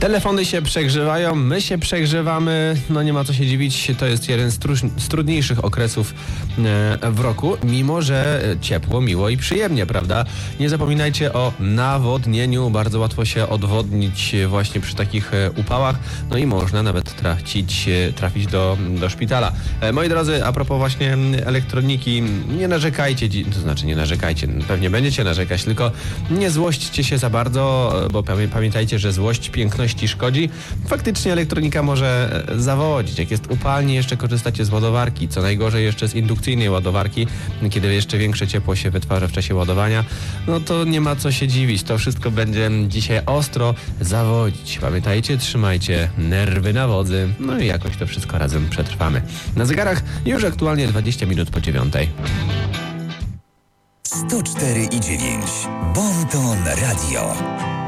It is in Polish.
Telefony się przegrzewają, my się przegrzewamy, no nie ma co się dziwić, to jest jeden z trudniejszych okresów w roku, mimo że ciepło, miło i przyjemnie, prawda? Nie zapominajcie o nawodnieniu, bardzo łatwo się odwodnić właśnie przy takich upałach, no i można nawet trafić do szpitala. Moi drodzy, a propos właśnie elektroniki, nie narzekajcie, to znaczy nie narzekajcie, pewnie będziecie narzekać, tylko nie złośćcie się za bardzo, bo pamiętajcie, że złość piękności szkodzi. Faktycznie elektronika może zawodzić. Jak jest upalnie, jeszcze korzystacie z ładowarki, co najgorzej jeszcze z indukcyjnej ładowarki, kiedy jeszcze większe ciepło się wytwarza w czasie ładowania, no to nie ma co się dziwić. To wszystko będzie dzisiaj ostro zawodzić. Pamiętajcie, trzymajcie nerwy na wodzy, no i jakoś to wszystko razem przetrwamy. Na zegarach już aktualnie 20 minut po 9:00. 104,9 Bon Ton Radio.